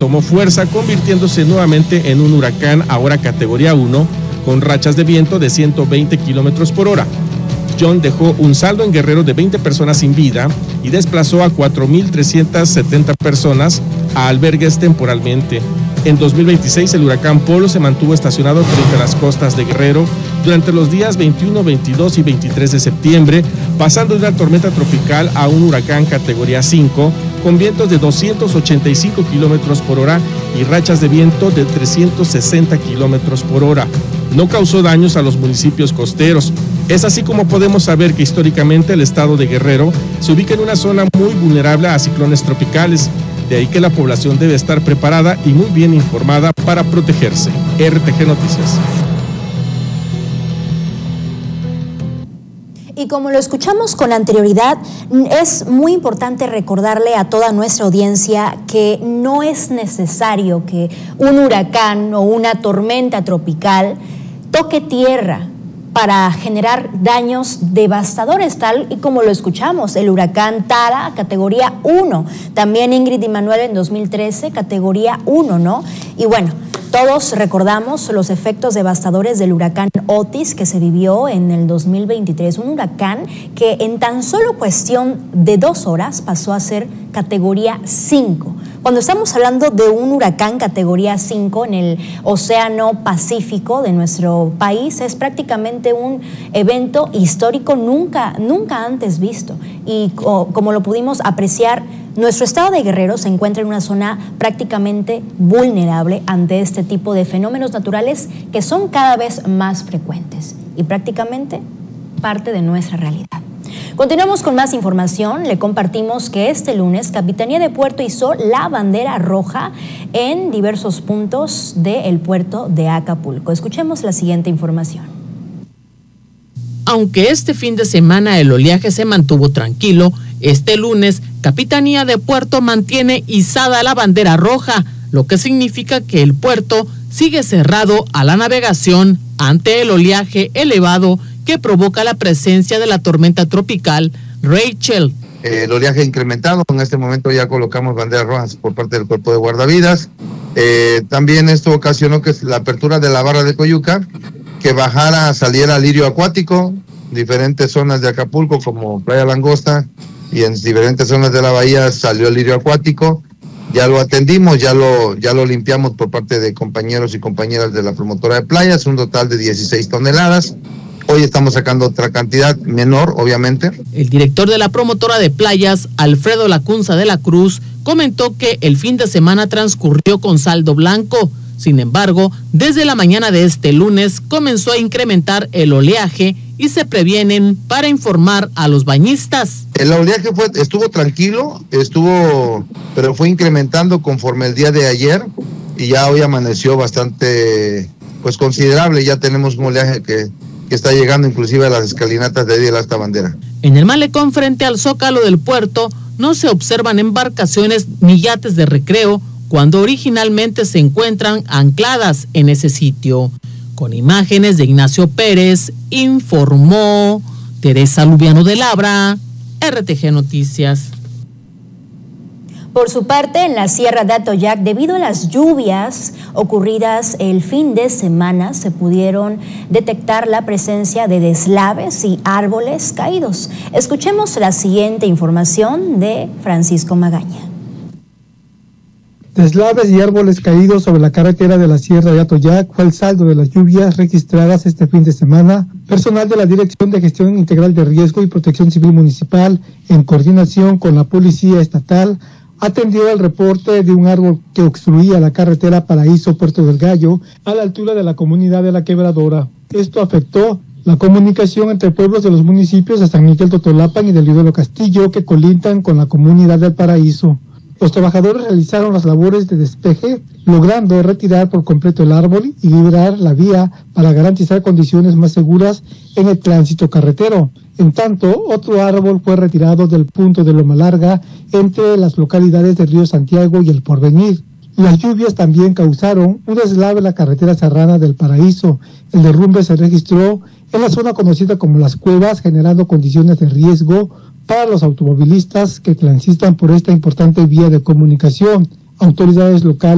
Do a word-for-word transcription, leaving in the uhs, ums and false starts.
tomó fuerza, convirtiéndose nuevamente en un huracán, ahora categoría uno, con rachas de viento de ciento veinte kilómetros por hora. John dejó un saldo en Guerrero de veinte personas sin vida y desplazó a cuatro mil trescientas setenta personas a albergues temporalmente. En dos mil veintiséis, el huracán Polo se mantuvo estacionado frente a las costas de Guerrero durante los días veintiuno, veintidós y veintitrés de septiembre, pasando de una tormenta tropical a un huracán categoría cinco, con vientos de doscientos ochenta y cinco kilómetros por hora y rachas de viento de trescientos sesenta kilómetros por hora. No causó daños a los municipios costeros. Es así como podemos saber que históricamente el estado de Guerrero se ubica en una zona muy vulnerable a ciclones tropicales. De ahí que la población debe estar preparada y muy bien informada para protegerse. R T G Noticias. Y como lo escuchamos con anterioridad, es muy importante recordarle a toda nuestra audiencia que no es necesario que un huracán o una tormenta tropical toque tierra para generar daños devastadores, tal y como lo escuchamos, el huracán Tara, categoría uno, también Ingrid y Manuel en dos mil trece, categoría uno, ¿no? Y bueno, todos recordamos los efectos devastadores del huracán Otis que se vivió en el dos mil veintitrés, un huracán que en tan solo cuestión de dos horas pasó a ser categoría cinco. Cuando estamos hablando de un huracán categoría cinco en el Océano Pacífico de nuestro país, es prácticamente un evento histórico nunca, nunca antes visto. Y como lo pudimos apreciar, nuestro estado de Guerrero se encuentra en una zona prácticamente vulnerable ante este tipo de fenómenos naturales que son cada vez más frecuentes y prácticamente parte de nuestra realidad. Continuamos con más información. Le compartimos que este lunes Capitanía de Puerto izó la bandera roja en diversos puntos del puerto de Acapulco. Escuchemos la siguiente información. Aunque este fin de semana el oleaje se mantuvo tranquilo, este lunes Capitanía de Puerto mantiene izada la bandera roja, lo que significa que el puerto sigue cerrado a la navegación ante el oleaje elevado que provoca la presencia de la tormenta tropical Rachel. Eh, el oleaje incrementado, en este momento ya colocamos banderas rojas por parte del cuerpo de guardavidas. Eh, también esto ocasionó que la apertura de la barra de Coyuca, que bajara, saliera al lirio acuático, diferentes zonas de Acapulco como Playa Langosta y en diferentes zonas de la bahía salió el lirio acuático. Ya lo atendimos, ya lo, ya lo limpiamos por parte de compañeros y compañeras de la promotora de playas, un total de dieciséis toneladas. Hoy estamos sacando otra cantidad menor, obviamente. El director de la promotora de playas, Alfredo Lacunza de la Cruz, comentó que el fin de semana transcurrió con saldo blanco. Sin embargo, desde la mañana de este lunes comenzó a incrementar el oleaje y se previenen para informar a los bañistas. El oleaje fue, estuvo tranquilo, estuvo, pero fue incrementando conforme el día de ayer y ya hoy amaneció bastante, pues considerable. Ya tenemos un oleaje que que está llegando inclusive a las escalinatas de ahí de la Alta Bandera. En el malecón frente al zócalo del puerto no se observan embarcaciones ni yates de recreo cuando originalmente se encuentran ancladas en ese sitio. Con imágenes de Ignacio Pérez, informó Teresa Lubiano de Labra, R T G Noticias. Por su parte, en la Sierra de Atoyac, debido a las lluvias ocurridas el fin de semana, se pudieron detectar la presencia de deslaves y árboles caídos. Escuchemos la siguiente información de Francisco Magaña. Deslaves y árboles caídos sobre la carretera de la Sierra de Atoyac fue el saldo de las lluvias registradas este fin de semana. Personal de la Dirección de Gestión Integral de Riesgo y Protección Civil Municipal, en coordinación con la Policía Estatal, atendió el reporte de un árbol que obstruía la carretera Paraíso-Puerto del Gallo a la altura de la comunidad de La Quebradora. Esto afectó la comunicación entre pueblos de los municipios de San Miguel Totolapan y del Ídolo Castillo, que colindan con la comunidad del Paraíso. Los trabajadores realizaron las labores de despeje, logrando retirar por completo el árbol y liberar la vía para garantizar condiciones más seguras en el tránsito carretero. En tanto, otro árbol fue retirado del punto de Loma Larga entre las localidades de Río Santiago y El Porvenir. Las lluvias también causaron un deslave en la carretera serrana del Paraíso. El derrumbe se registró en la zona conocida como Las Cuevas, generando condiciones de riesgo para los automovilistas que transitan por esta importante vía de comunicación. Autoridades locales